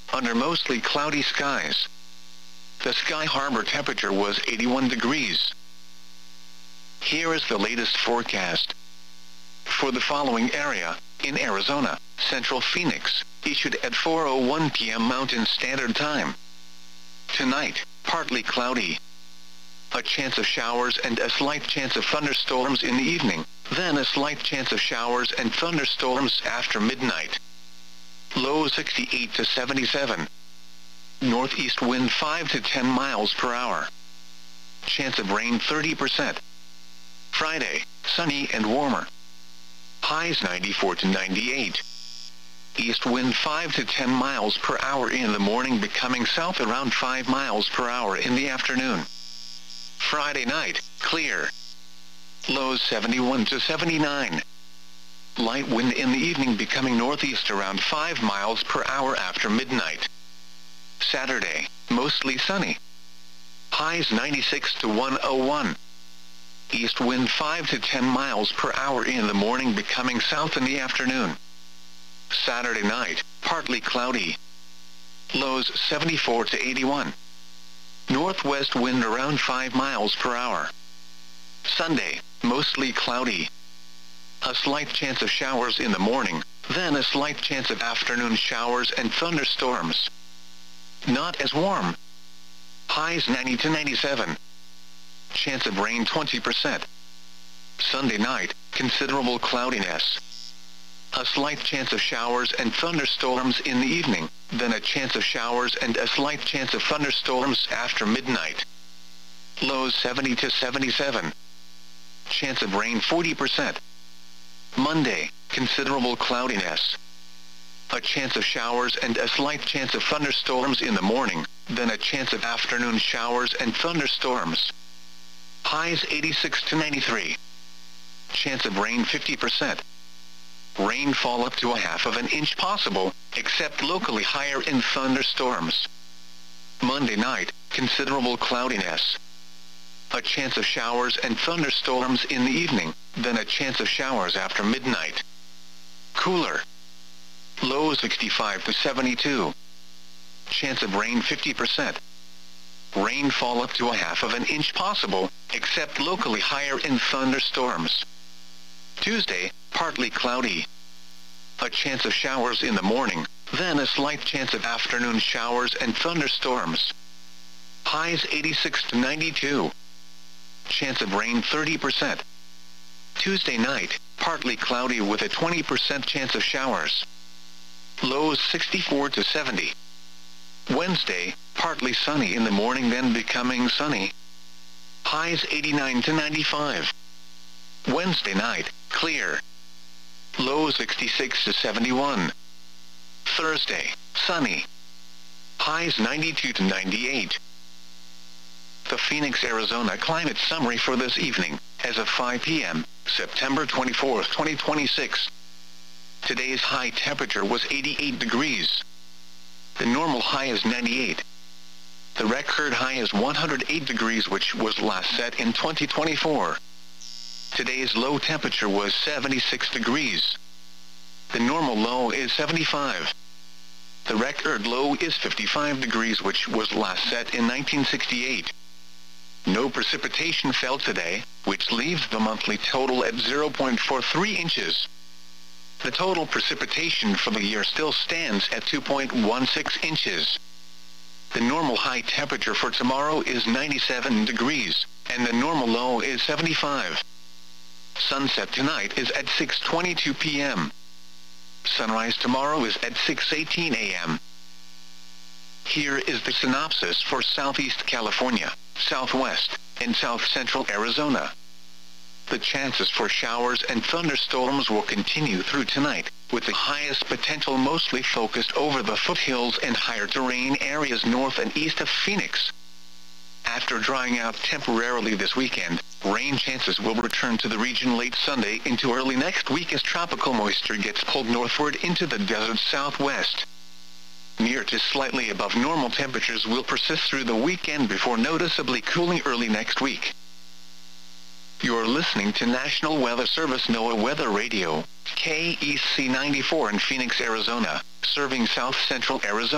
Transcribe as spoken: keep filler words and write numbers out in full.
under mostly cloudy skies. The Sky Harbor temperature was eighty-one degrees. Here is the latest forecast. For the following area, in Arizona, Central Phoenix, issued at four oh one p m Mountain Standard Time. Tonight, partly cloudy. A chance of showers and a slight chance of thunderstorms in the evening, then a slight chance of showers and thunderstorms after midnight. Low sixty-eight to seventy-seven. Northeast wind five to ten miles per hour. Chance of rain thirty percent. Friday, sunny and warmer. Highs ninety-four to ninety-eight. East wind five to ten miles per hour in the morning, becoming south around five miles per hour in the afternoon. Friday night, clear. Lows seventy-one to seventy-nine. Light wind in the evening, becoming northeast around five miles per hour after midnight. Saturday, mostly sunny. Highs ninety-six to one oh one. East wind five to ten miles per hour in the morning, becoming south in the afternoon. Saturday night, partly cloudy. Lows seventy-four to eighty-one. Northwest wind around five miles per hour. Sunday, mostly cloudy. A slight chance of showers in the morning, then a slight chance of afternoon showers and thunderstorms. Not as warm. Highs ninety to ninety-seven. Chance of rain twenty percent. Sunday night, considerable cloudiness. A slight chance of showers and thunderstorms in the evening, then a chance of showers and a slight chance of thunderstorms after midnight. Lows seventy to seventy-seven. Chance of rain forty percent. Monday, considerable cloudiness. A chance of showers and a slight chance of thunderstorms in the morning, then a chance of afternoon showers and thunderstorms. Highs eighty-six to ninety-three. Chance of rain fifty percent. Rainfall up to a half of an inch possible, except locally higher in thunderstorms. Monday night, considerable cloudiness. A chance of showers and thunderstorms in the evening, then a chance of showers after midnight. Cooler. Low sixty-five to seventy-two. Chance of rain fifty percent. Rainfall up to a half of an inch possible, except locally higher in thunderstorms. Tuesday, partly cloudy. A chance of showers in the morning, then a slight chance of afternoon showers and thunderstorms. Highs eighty-six to ninety-two. Chance of rain thirty percent. Tuesday night, partly cloudy with a twenty percent chance of showers. Lows sixty-four to seventy. Wednesday, partly sunny in the morning, then becoming sunny. Highs eighty-nine to ninety-five. Wednesday night, clear. Low sixty-six to seventy-one. Thursday, sunny. Highs ninety-two to ninety-eight. The Phoenix, Arizona climate summary for this evening, as of five p m, September twenty-fourth, twenty twenty-six. Today's high temperature was eighty-eight degrees. The normal high is ninety-eight. The record high is one hundred eight degrees, which was last set in twenty twenty-four. Today's low temperature was seventy-six degrees. The normal low is seventy-five. The record low is fifty-five degrees, which was last set in nineteen sixty-eight. No precipitation fell today, which leaves the monthly total at zero point four three inches. The total precipitation for the year still stands at two point one six inches. The normal high temperature for tomorrow is ninety-seven degrees, and the normal low is seventy-five. Sunset tonight is at six twenty-two p m Sunrise tomorrow is at six eighteen a m Here is the synopsis for Southeast California, Southwest, and South Central Arizona. The chances for showers and thunderstorms will continue through tonight, with the highest potential mostly focused over the foothills and higher terrain areas north and east of Phoenix. After drying out temporarily this weekend, rain chances will return to the region late Sunday into early next week as tropical moisture gets pulled northward into the desert southwest. Near to slightly above normal temperatures will persist through the weekend before noticeably cooling early next week. You're listening to National Weather Service NOAA Weather Radio, K E C ninety-four in Phoenix, Arizona, serving south central Arizona.